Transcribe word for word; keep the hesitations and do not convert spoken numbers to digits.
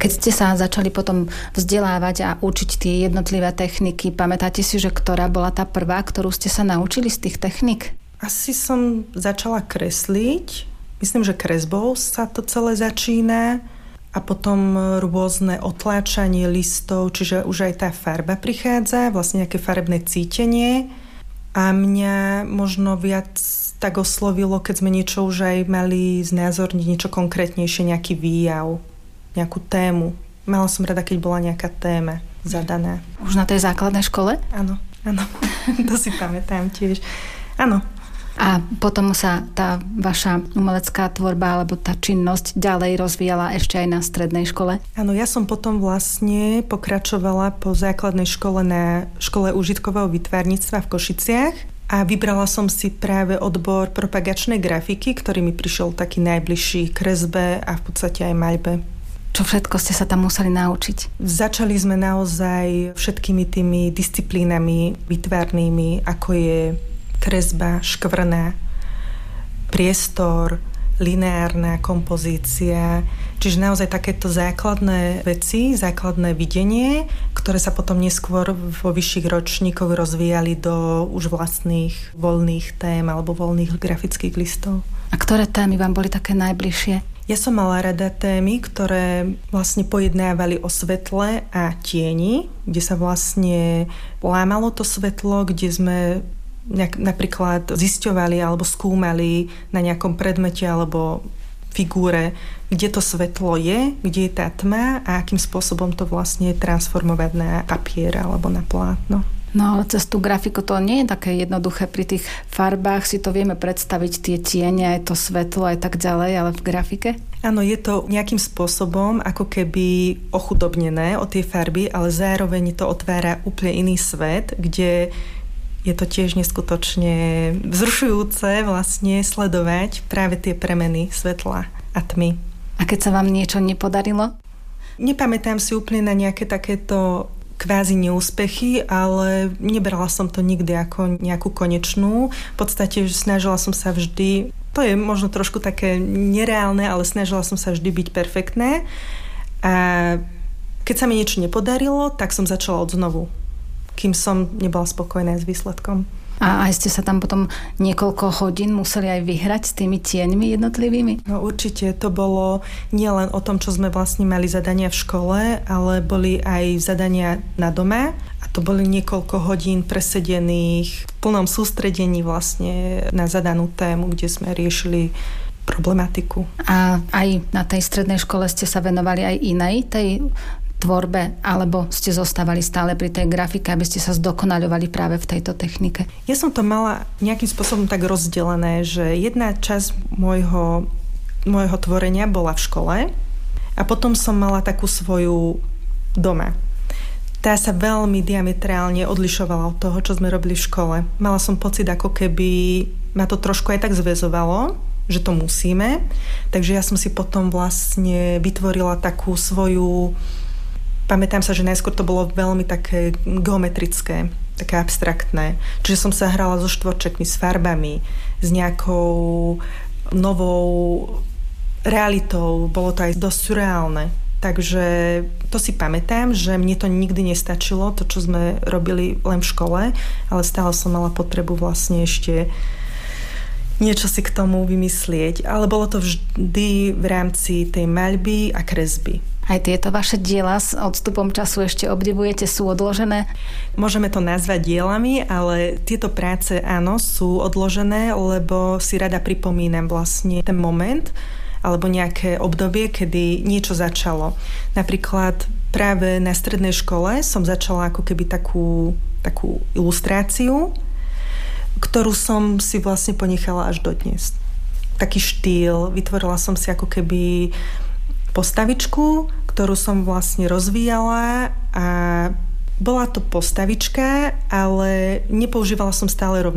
Keď ste sa začali potom vzdelávať a učiť tie jednotlivé techniky, pamätáte si, že ktorá bola tá prvá, ktorú ste sa naučili z tých technik? Asi som začala kresliť. Myslím, že kresbou sa to celé začína. A potom rôzne otláčanie listov, čiže už aj tá farba prichádza, vlastne nejaké farebné cítenie. A mňa možno viac tak oslovilo, keď sme niečo už aj mali znázorniť, niečo konkrétnejšie, nejaký výjav, nejakú tému. Mala som rada, keď bola nejaká téma zadaná. Už na tej základnej škole? Áno, áno. To si pamätám tiež. Áno. A potom sa tá vaša umelecká tvorba alebo tá činnosť ďalej rozvíjala ešte aj na strednej škole? Áno, ja som potom vlastne pokračovala po základnej škole na škole užitkového výtvarníctva v Košiciach a vybrala som si práve odbor propagačnej grafiky, ktorý mi prišiel taký najbližší kresbe a v podstate aj maľbe. Čo všetko ste sa tam museli naučiť? Začali sme naozaj všetkými tými disciplínami výtvarnými, ako je kresba, škvrna, priestor, lineárna kompozícia. Čiže naozaj takéto základné veci, základné videnie, ktoré sa potom neskôr vo vyšších ročníkoch rozvíjali do už vlastných voľných tém alebo voľných grafických listov. A ktoré témy vám boli také najbližšie? Ja som mala rada témy, ktoré vlastne pojednávali o svetle a tieni, kde sa vlastne lámalo to svetlo, kde sme napríklad zisťovali alebo skúmali na nejakom predmete alebo figúre, kde to svetlo je, kde je tá tma a akým spôsobom to vlastne transformovať na papier alebo na plátno. No ale cez tú grafiku to nie je také jednoduché. Pri tých farbách si to vieme predstaviť, tie tiene, aj to svetlo, aj tak ďalej, ale v grafike? Áno, je to nejakým spôsobom ako keby ochudobnené o tie farby, ale zároveň to otvára úplne iný svet, kde je to tiež neskutočne vzrušujúce vlastne sledovať práve tie premeny svetla a tmy. A keď sa vám niečo nepodarilo? Nepamätám si úplne na nejaké takéto kvázi neúspechy, ale nebrala som to nikdy ako nejakú konečnú. V podstate snažila som sa vždy, to je možno trošku také nereálne, ale snažila som sa vždy byť perfektné. A keď sa mi niečo nepodarilo, tak som začala od znovu, kým som nebola spokojná s výsledkom. A aj ste sa tam potom niekoľko hodín museli aj vyhrať s tými tieňmi jednotlivými? No určite, to bolo nielen o tom, čo sme vlastne mali zadania v škole, ale boli aj zadania na dome a to boli niekoľko hodín presedených v plnom sústredení vlastne na zadanú tému, kde sme riešili problematiku. A aj na tej strednej škole ste sa venovali aj inej, tej tvorbe, alebo ste zostávali stále pri tej grafike, aby ste sa zdokonaľovali práve v tejto technike? Ja som to mala nejakým spôsobom tak rozdelené, že jedna časť môjho, môjho tvorenia bola v škole a potom som mala takú svoju doma. Tá sa veľmi diametrálne odlišovala od toho, čo sme robili v škole. Mala som pocit, ako keby ma to trošku aj tak zväzovalo, že to musíme. Takže ja som si potom vlastne vytvorila takú svoju. Pamätám sa, že najskôr to bolo veľmi také geometrické, také abstraktné. Čiže som sa hrala so štvorčekmi, s farbami, s nejakou novou realitou. Bolo to aj dosť surreálne. Takže to si pamätám, že mne to nikdy nestačilo, to, čo sme robili len v škole, ale stále som mala potrebu vlastne ešte niečo si k tomu vymyslieť. Ale bolo to vždy v rámci tej maľby a kresby. Aj tieto vaše diela s odstupom času ešte obdivujete, sú odložené? Môžeme to nazvať dielami, ale tieto práce áno, sú odložené, lebo si rada pripomínam vlastne ten moment alebo nejaké obdobie, kedy niečo začalo. Napríklad práve na strednej škole som začala ako keby takú, takú ilustráciu, ktorú som si vlastne ponechala až dodnes. Taký štýl, vytvorila som si ako keby postavičku, ktorú som vlastne rozvíjala a bola to postavička, ale nepoužívala som stále rovnakú